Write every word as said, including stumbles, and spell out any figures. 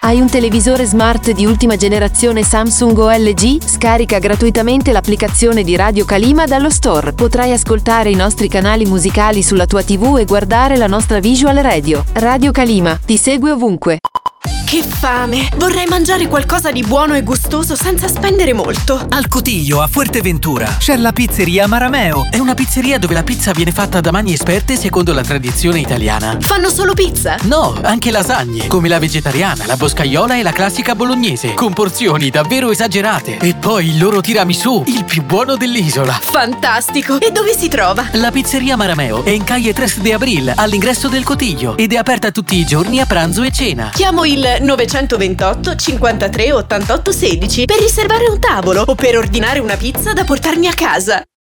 Hai un televisore smart di ultima generazione Samsung o L G? Scarica gratuitamente l'applicazione di Radio Kalima dallo store. Potrai ascoltare i nostri canali musicali sulla tua tivù e guardare la nostra visual radio. Radio Kalima ti segue ovunque. Che fame! Vorrei mangiare qualcosa di buono e gustoso senza spendere molto. Al Cotillo, a Fuerteventura, c'è la pizzeria Marameo. È una pizzeria dove la pizza viene fatta da mani esperte secondo la tradizione italiana. Fanno solo pizza? No, anche lasagne, come la vegetariana, la boscaiola e la classica bolognese, con porzioni davvero esagerate. E poi il loro tiramisù, il più buono dell'isola. Fantastico! E dove si trova? La pizzeria Marameo è in calle tres de Abril, all'ingresso del Cotillo, ed è aperta tutti i giorni a pranzo e cena. Chiamo il novecentoventotto cinquantatré ottantotto sedici per riservare un tavolo o per ordinare una pizza da portarmi a casa.